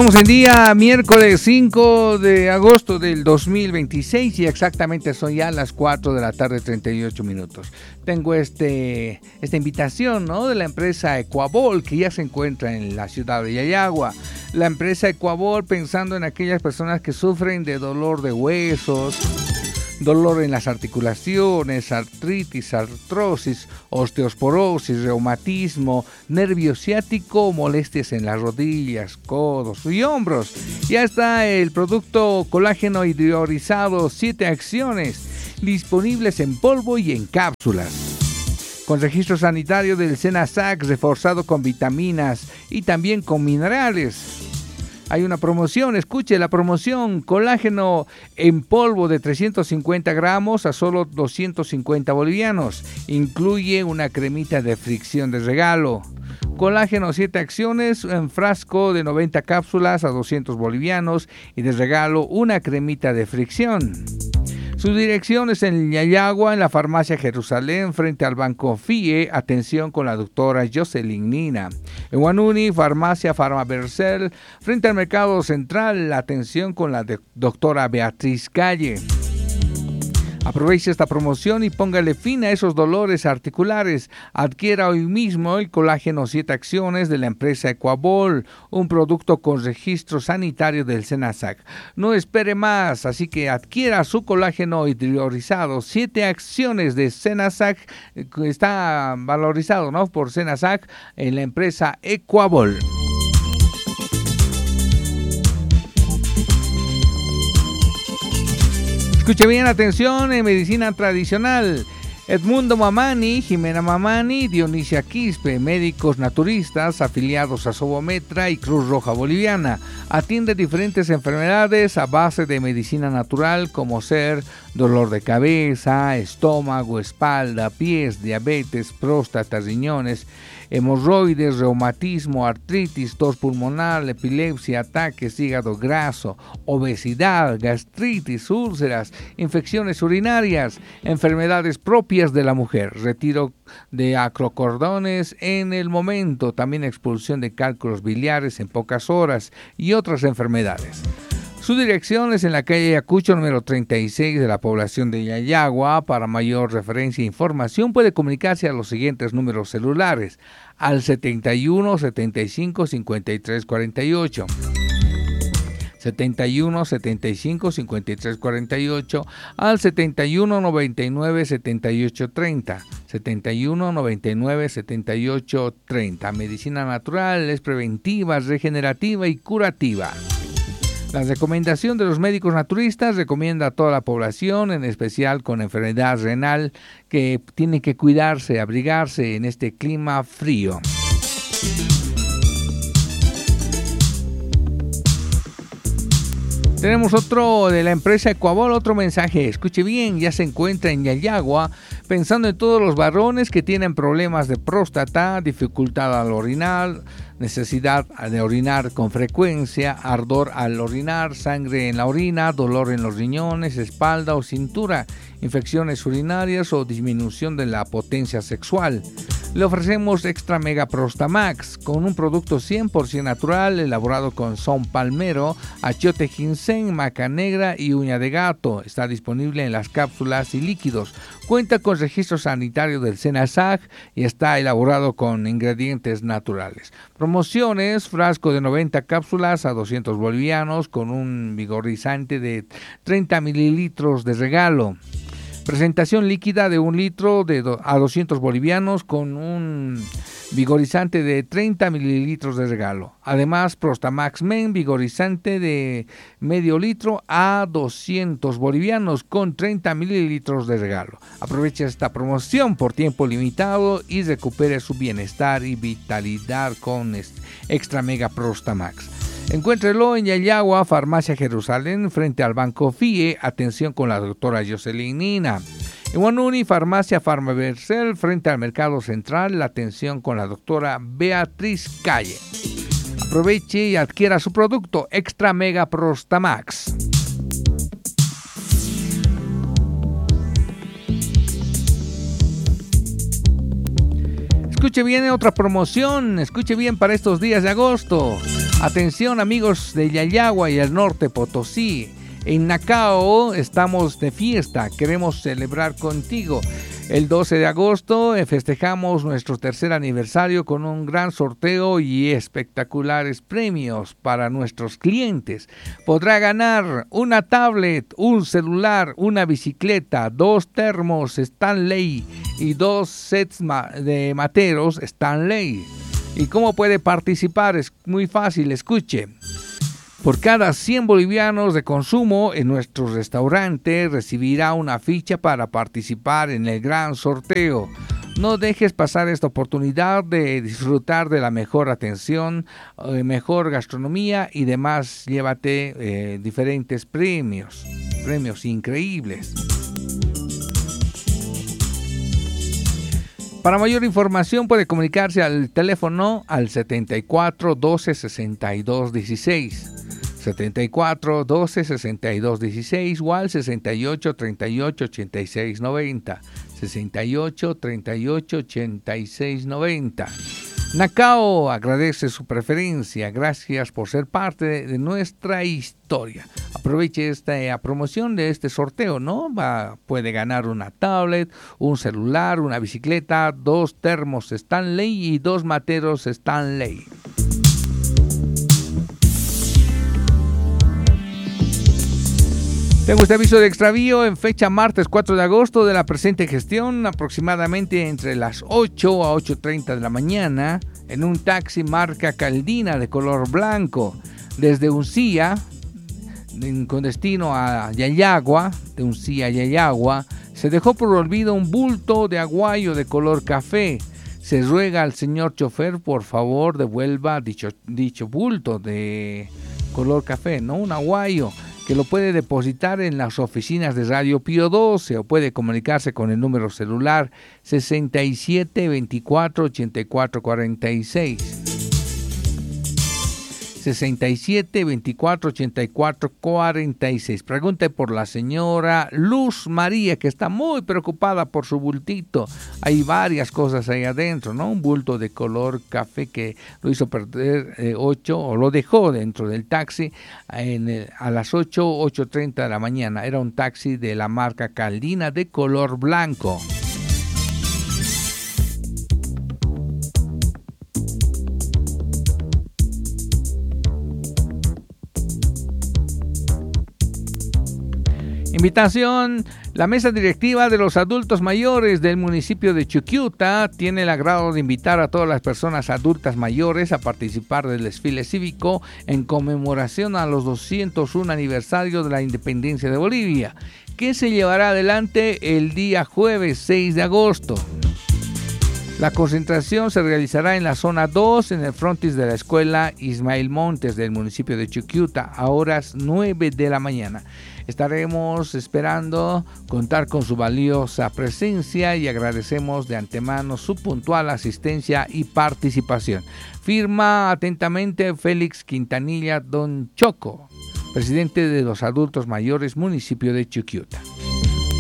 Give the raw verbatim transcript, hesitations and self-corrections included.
Estamos en día miércoles cinco de agosto del dos mil veintiséis y exactamente son ya las cuatro de la tarde, treinta y ocho minutos. Tengo este, esta invitación, ¿no?, de la empresa Ecuabol, que ya se encuentra en la ciudad de Yayagua. La empresa Ecuabol, pensando en aquellas personas que sufren de dolor de huesos, dolor en las articulaciones, artritis, artrosis, osteosporosis, reumatismo, nervio ciático, molestias en las rodillas, codos y hombros. Ya está el producto colágeno hidrorizado siete acciones, disponibles en polvo y en cápsulas. Con registro sanitario del SENASAC, reforzado con vitaminas y también con minerales. Hay una promoción, escuche la promoción, colágeno en polvo de trescientos cincuenta gramos a solo doscientos cincuenta bolivianos. Incluye una cremita de fricción de regalo. Colágeno siete acciones en frasco de noventa cápsulas a doscientos bolivianos y de regalo una cremita de fricción. Su dirección es en Yayagua, en la farmacia Jerusalén, frente al Banco F I E. Atención con la doctora Jocelyn Nina. En Huanuni, farmacia Farmaversel, frente al Mercado Central. Atención con la de doctora Beatriz Calle. Aproveche esta promoción y póngale fin a esos dolores articulares. Adquiera hoy mismo el colágeno siete acciones de la empresa Ecuabol, un producto con registro sanitario del SENASAC. No espere más, así que adquiera su colágeno hidrorizado siete acciones de SENASAC, que está valorizado, ¿no?, por SENASAC en la empresa Ecuabol. Escuche bien, atención, en medicina tradicional. Edmundo Mamani, Jimena Mamani, Dionisia Quispe, médicos naturistas afiliados a Sobometra y Cruz Roja Boliviana. Atiende diferentes enfermedades a base de medicina natural, como ser dolor de cabeza, estómago, espalda, pies, diabetes, próstata, riñones, hemorroides, reumatismo, artritis, tos pulmonar, epilepsia, ataques, hígado graso, obesidad, gastritis, úlceras, infecciones urinarias, enfermedades propias de la mujer, retiro de acrocordones en el momento, también expulsión de cálculos biliares en pocas horas y otras enfermedades. Su dirección es en la calle Ayacucho, número treinta y seis de la población de Yayagua. Para mayor referencia e información puede comunicarse a los siguientes números celulares: al setenta y uno, setenta y cinco, cincuenta y tres cuarenta y ocho, setenta y uno, setenta y cinco, cincuenta y tres cuarenta y ocho, al setenta y uno, noventa y nueve, setenta y ocho treinta, setenta y uno, noventa y nueve, setenta y ocho treinta. Medicina natural es preventiva, regenerativa y curativa. La recomendación de los médicos naturistas recomienda a toda la población, en especial con enfermedad renal, que tiene que cuidarse, abrigarse en este clima frío. Tenemos otro de la empresa Ecuabol, otro mensaje. Escuche bien, ya se encuentra en Yayagua, pensando en todos los varones que tienen problemas de próstata, dificultad al orinar, necesidad de orinar con frecuencia, ardor al orinar, sangre en la orina, dolor en los riñones, espalda o cintura, infecciones urinarias o disminución de la potencia sexual. Le ofrecemos Extra Mega Prostamax con un producto cien por ciento natural elaborado con son palmero, achiote ginseng, maca negra y uña de gato. Está disponible en las cápsulas y líquidos. Cuenta con registro sanitario del SENASAC y está elaborado con ingredientes naturales. Promociones: frasco de noventa cápsulas a doscientos bolivianos con un vigorizante de treinta mililitros de regalo. Presentación líquida de un litro de do, a doscientos bolivianos con un vigorizante de treinta mililitros de regalo. Además, Prostamax Men, vigorizante de medio litro a doscientos bolivianos con treinta mililitros de regalo. Aproveche esta promoción por tiempo limitado y recupere su bienestar y vitalidad con Extra Mega Prostamax. Encuéntrelo en Yayagua, farmacia Jerusalén, frente al Banco F I E. Atención con la doctora Jocelyn Nina. En Huanuni, farmacia Farmaversel, frente al Mercado Central. La atención con la doctora Beatriz Calle. Aproveche y adquiera su producto Extra Mega Prostamax. Escuche bien otra promoción, escuche bien para estos días de agosto. Atención amigos de Yayagua y el norte Potosí. En Nacao estamos de fiesta, queremos celebrar contigo. El doce de agosto festejamos nuestro tercer aniversario con un gran sorteo y espectaculares premios para nuestros clientes. Podrá ganar una tablet, un celular, una bicicleta, dos termos Stanley y dos sets de materos Stanley. ¿Y cómo puede participar? Es muy fácil, escuche. Por cada cien bolivianos de consumo en nuestro restaurante recibirá una ficha para participar en el gran sorteo. No dejes pasar esta oportunidad de disfrutar de la mejor atención, eh, mejor gastronomía y demás. Llévate eh, diferentes premios, premios increíbles. Para mayor información puede comunicarse al teléfono al setenta y cuatro doce sesenta y dos dieciséis. setenta y cuatro doce sesenta y dos dieciséis o al sesenta y ocho treinta y ocho ochenta y seis noventa. sesenta y ocho treinta y ocho ochenta y seis noventa. Nacao agradece su preferencia. Gracias por ser parte de, de nuestra historia. Aproveche esta promoción de este sorteo, ¿no? Va, puede ganar una tablet, un celular, una bicicleta, dos termos Stanley y dos materos Stanley. Tengo este aviso de extravío en fecha martes cuatro de agosto de la presente gestión, aproximadamente entre las ocho a ocho treinta de la mañana, en un taxi marca Caldina de color blanco, desde Uncía, con destino a Yayagua, de Uncía a Yayagua, se dejó por olvido un bulto de aguayo de color café. Se ruega al señor chofer, por favor, devuelva dicho, dicho bulto de color café, no un aguayo, que lo puede depositar en las oficinas de Radio Pío doce o puede comunicarse con el número celular sesenta y siete veinticuatro ochenta y cuatro cuarenta y seis. sesenta y siete veinticuatro ochenta y cuatro cuarenta y seis. Pregunte por la señora Luz María, que está muy preocupada por su bultito. Hay varias cosas ahí adentro, ¿no? Un bulto de color café que lo hizo perder eh, ocho o lo dejó dentro del taxi en el, a las ocho, ocho treinta de la mañana. Era un taxi de la marca Caldina de color blanco. Invitación, la mesa directiva de los adultos mayores del municipio de Chuquiuta tiene el agrado de invitar a todas las personas adultas mayores a participar del desfile cívico en conmemoración a los doscientos uno aniversario de la independencia de Bolivia, que se llevará adelante el día jueves seis de agosto. La concentración se realizará en la zona dos, en el frontis de la escuela Ismael Montes del municipio de Chuquiuta, a horas nueve de la mañana. Estaremos esperando contar con su valiosa presencia y agradecemos de antemano su puntual asistencia y participación. Firma atentamente Félix Quintanilla Don Choco, presidente de los adultos mayores, municipio de Chuquiuta.